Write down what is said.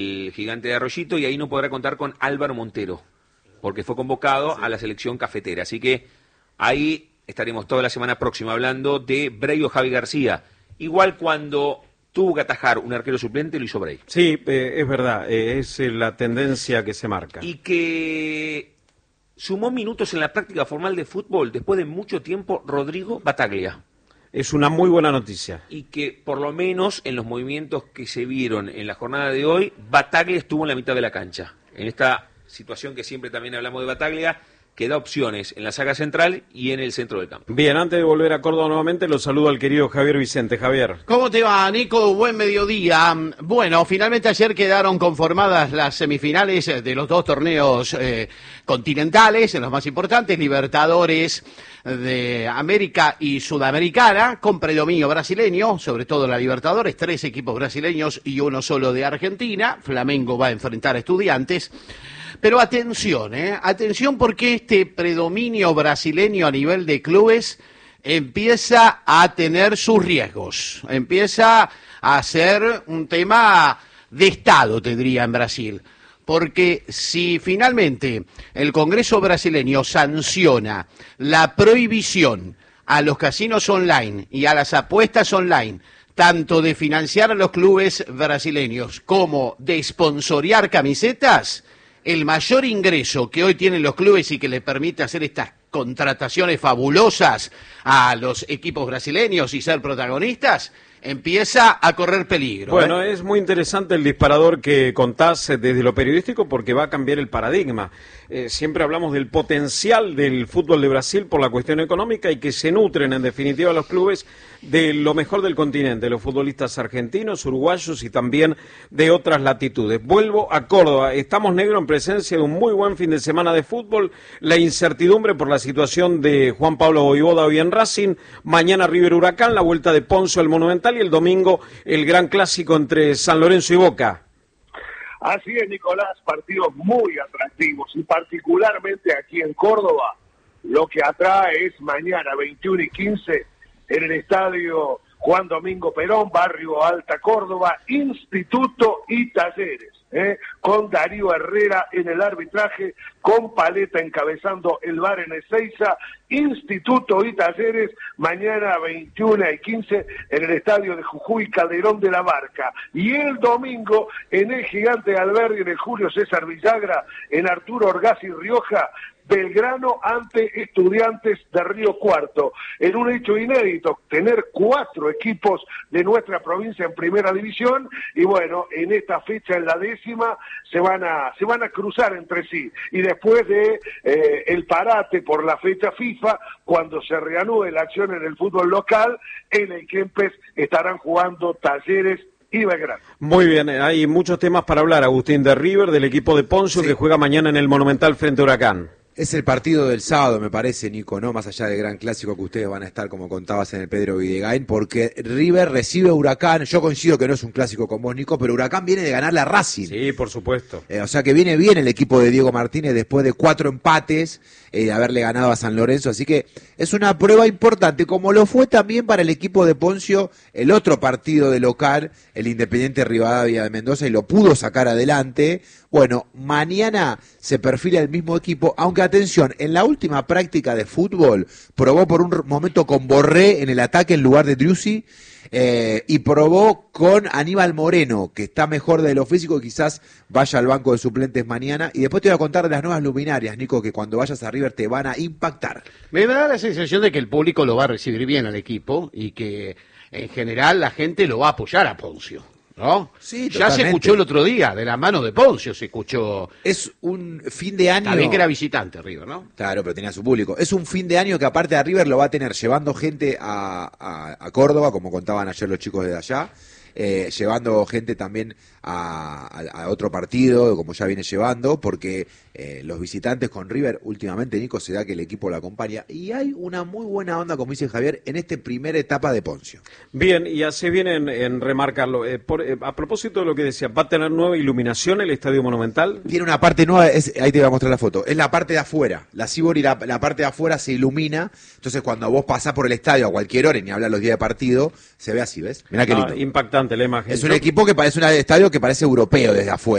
el Gigante de Arroyito, y ahí no podrá contar con Álvaro Montero, porque fue convocado a la selección cafetera. Así que ahí estaremos toda la semana próxima hablando de Bray o Javi García. Igual cuando tuvo que atajar un arquero suplente, lo hizo Bray. Sí, es verdad, es la tendencia que se marca. Y que sumó minutos en la práctica formal de fútbol después de mucho tiempo Rodrigo Battaglia. Es una muy buena noticia. Y que por lo menos en los movimientos que se vieron en la jornada de hoy, Battaglia estuvo en la mitad de la cancha. En esta situación que siempre también hablamos de Battaglia, que da opciones en la saga central y en el centro del campo. Bien, antes de volver a Córdoba nuevamente, los saludo al querido Javier Vicente. Javier. ¿Cómo te va, Nico? Buen mediodía. Bueno, finalmente ayer quedaron conformadas las semifinales de los dos torneos continentales, los más importantes, Libertadores de América y Sudamericana, con predominio brasileño, sobre todo la Libertadores, 3 equipos brasileños y uno solo de Argentina. Flamengo va a enfrentar a Estudiantes. Pero atención, atención, porque este predominio brasileño a nivel de clubes empieza a tener sus riesgos, empieza a ser un tema de Estado, te diría, en Brasil. Porque si finalmente el Congreso brasileño sanciona la prohibición a los casinos online y a las apuestas online, tanto de financiar a los clubes brasileños como de sponsorear camisetas, el mayor ingreso que hoy tienen los clubes y que les permite hacer estas contrataciones fabulosas a los equipos brasileños y ser protagonistas, empieza a correr peligro. Bueno, es muy interesante el disparador que contás desde lo periodístico, porque va a cambiar el paradigma. Siempre hablamos del potencial del fútbol de Brasil por la cuestión económica y que se nutren en definitiva los clubes de lo mejor del continente, los futbolistas argentinos, uruguayos y también de otras latitudes. Vuelvo a Córdoba. Estamos, Negro, en presencia de un muy buen fin de semana de fútbol. La incertidumbre por la situación de Juan Pablo Voivoda hoy en Racing. Mañana River Huracán, la vuelta de Ponzo al Monumental, y el domingo el gran clásico entre San Lorenzo y Boca. Así es, Nicolás, partidos muy atractivos, y particularmente aquí en Córdoba, lo que atrae es mañana 21:15 en el estadio Juan Domingo Perón, barrio Alta Córdoba, Instituto y Talleres, con Darío Herrera en el arbitraje, con Paleta encabezando el VAR en Ezeiza. Instituto y Talleres, mañana 21:15 en el estadio de Jujuy Calderón de la Barca. Y el domingo en el Gigante de Alberdi, en el Julio César Villagra, en Arturo Orgaz y Rioja, Belgrano ante Estudiantes de Río Cuarto. En un hecho inédito, tener 4 equipos de nuestra provincia en primera división, y bueno, en esta fecha, en la 10ª, se van a cruzar entre sí. Y después de el parate por la fecha FIFA, cuando se reanude la acción en el fútbol local, en el Kempes estarán jugando Talleres y Belgrano. Muy bien, hay muchos temas para hablar, Agustín, de River, del equipo de Poncio, sí, que juega mañana en el Monumental frente a Huracán. Es el partido del sábado, me parece, Nico, ¿no? Más allá del gran clásico que ustedes van a estar, como contabas, en el Pedro Videgain, porque River recibe a Huracán. Yo coincido que no es un clásico con vos, Nico, pero Huracán viene de ganarle a Racing. Sí, por supuesto. O sea que viene bien el equipo de Diego Martínez después de 4 empates, de haberle ganado a San Lorenzo. Así que es una prueba importante, como lo fue también para el equipo de Poncio el otro partido de local, el Independiente Rivadavia de Mendoza, y lo pudo sacar adelante. Bueno, mañana se perfila el mismo equipo, aunque atención, en la última práctica de fútbol probó por un momento con Borré en el ataque en lugar de Driussi, y probó con Aníbal Moreno, que está mejor de lo físico y quizás vaya al banco de suplentes mañana. Y después te voy a contar de las nuevas luminarias, Nico, que cuando vayas a River te van a impactar. Me da la sensación de que el público lo va a recibir bien al equipo y que en general la gente lo va a apoyar a Poncio, ¿no? Sí, ya totalmente. se escuchó el otro día, de la mano de Poncio se escuchó. Es un fin de año. También que era visitante River, ¿no? Claro, pero tenía su público. Es un fin de año que aparte de River lo va a tener llevando gente a Córdoba, como contaban ayer los chicos de allá, llevando gente también a otro partido, como ya viene llevando, porque los visitantes con River, últimamente, Nico, se da que el equipo lo acompaña, y hay una muy buena onda, como dice Javier, en esta primera etapa de Poncio. Bien, y hace bien en remarcarlo. A propósito de lo que decía, ¿va a tener nueva iluminación el Estadio Monumental? Tiene una parte nueva, ahí te voy a mostrar la foto, es la parte de afuera, la Sibori, la parte de afuera se ilumina, entonces cuando vos pasás por el estadio a cualquier hora, y ni hablar los días de partido, se ve así, ¿ves? Mirá qué lindo. Impactante. importante la imagen. Es un equipo que parece un estadio que parece europeo desde afuera.